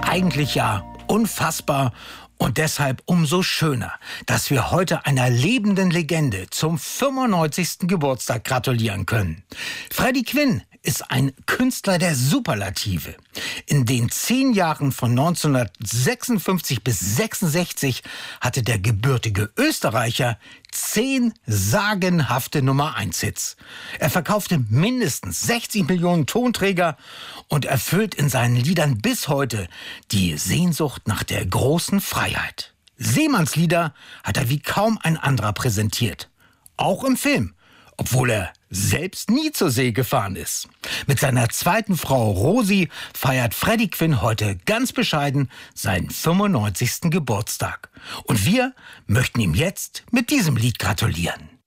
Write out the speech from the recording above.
eigentlich ja unfassbar und deshalb umso schöner, dass wir heute einer lebenden Legende zum 95. Geburtstag gratulieren können. Freddie Quinn ist ein Künstler der Superlative. In den 10 Jahren von 1956 bis 66 hatte der gebürtige Österreicher 10 sagenhafte Nummer-1-Hits. Er verkaufte mindestens 60 Millionen Tonträger und erfüllt in seinen Liedern bis heute die Sehnsucht nach der großen Freiheit. Seemannslieder hat er wie kaum ein anderer präsentiert. Auch im Film, obwohl er selbst nie zur See gefahren ist. Mit seiner zweiten Frau Rosi feiert Freddie Quinn heute ganz bescheiden seinen 95. Geburtstag. Und wir möchten ihm jetzt mit diesem Lied gratulieren.